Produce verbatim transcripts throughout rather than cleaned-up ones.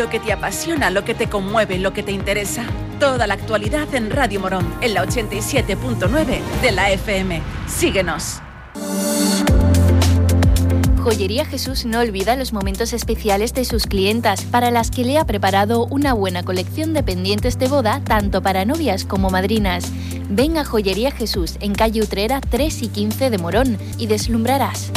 Lo que te apasiona, lo que te conmueve, lo que te interesa. Toda la actualidad en Radio Morón, en la ochenta y siete punto nueve de la F M. Síguenos. Joyería Jesús no olvida los momentos especiales de sus clientas, para las que le ha preparado una buena colección de pendientes de boda, tanto para novias como madrinas. Ven a Joyería Jesús, en calle Utrera tres y quince de Morón, y deslumbrarás.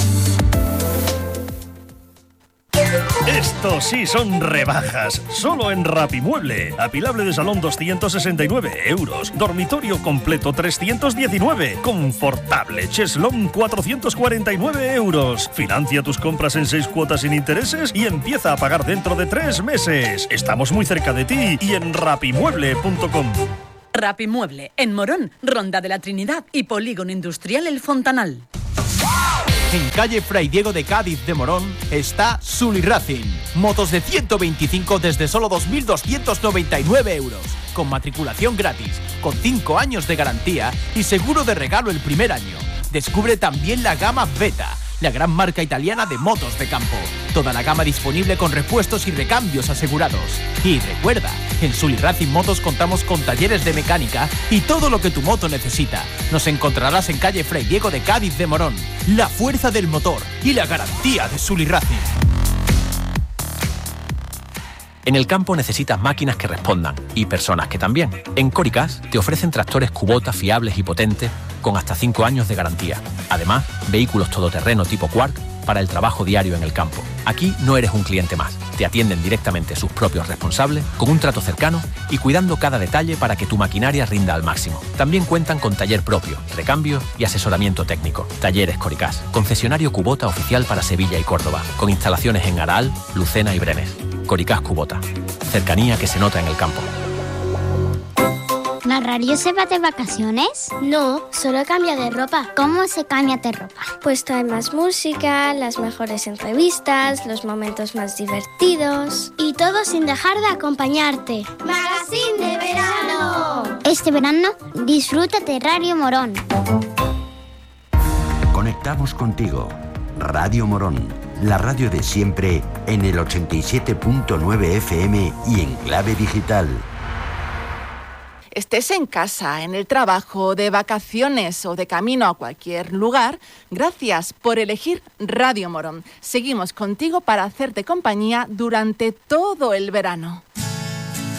Estos sí son rebajas, solo en Rapimueble. Apilable de salón doscientos sesenta y nueve euros, dormitorio completo trescientos diecinueve, confortable cheslón cuatrocientos cuarenta y nueve euros. Financia tus compras en seis cuotas sin intereses y empieza a pagar dentro de tres meses. Estamos muy cerca de ti y en rapimueble punto com. Rapimueble, en Morón, Ronda de la Trinidad y Polígono Industrial El Fontanal. En calle Fray Diego de Cádiz de Morón está Sully Racing. Motos de ciento veinticinco desde solo dos mil doscientos noventa y nueve euros. Con matriculación gratis, con cinco años de garantía y seguro de regalo el primer año. Descubre también la gama Beta, la gran marca italiana de motos de campo. Toda la gama disponible con repuestos y recambios asegurados. Y recuerda, en Sully Racing Motos contamos con talleres de mecánica y todo lo que tu moto necesita. Nos encontrarás en calle Fray Diego de Cádiz de Morón. La fuerza del motor y la garantía de Sully Racing. En el campo necesitas máquinas que respondan y personas que también. En Coricas te ofrecen tractores Kubota fiables y potentes con hasta cinco años de garantía. Además, vehículos todoterreno tipo Quark para el trabajo diario en el campo. Aquí no eres un cliente más. Te atienden directamente sus propios responsables, con un trato cercano y cuidando cada detalle para que tu maquinaria rinda al máximo. También cuentan con taller propio, recambio y asesoramiento técnico. Talleres Coricas, concesionario Kubota oficial para Sevilla y Córdoba, con instalaciones en Araal, Lucena y Brenes. Coricas Kubota, cercanía que se nota en el campo. ¿La radio se va de vacaciones? No, solo cambia de ropa. ¿Cómo se cambia de ropa? Pues trae más música, las mejores entrevistas, los momentos más divertidos y todo sin dejar de acompañarte. ¡Magazine de verano! Este verano disfruta de Radio Morón. Conectamos contigo. Radio Morón, la radio de siempre en el ochenta y siete punto nueve F M y en clave digital. Estés en casa, en el trabajo, de vacaciones o de camino a cualquier lugar, gracias por elegir Radio Morón. Seguimos contigo para hacerte compañía durante todo el verano.